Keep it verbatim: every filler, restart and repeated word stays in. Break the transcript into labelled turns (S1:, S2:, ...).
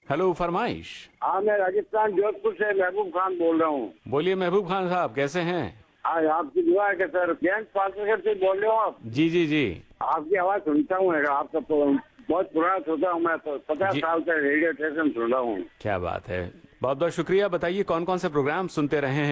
S1: Hello, फरमाइश।
S2: हाँ, मैं राजस्थान जोधपुर से महबूब खान बोल रहा हूँ।
S1: बोलिए महबूब खान साहब, कैसे हैं?
S2: हाँ, आपकी दुआ है कि सर बैंक पार्टनरशिप से बोल रहे हो आप?
S1: जी जी जी।
S2: आपकी आवाज सुनता हूँ, आपका तो बहुत पुराना श्रोता हूँ मैं, तो पचास
S1: जी,
S2: साल से रेडियो स्टेशन सुन रहा हूँ।
S1: क्या बात है। बहुत बहुत शुक्रिया। बताइए कौन कौन से प्रोग्राम सुनते रहे हैं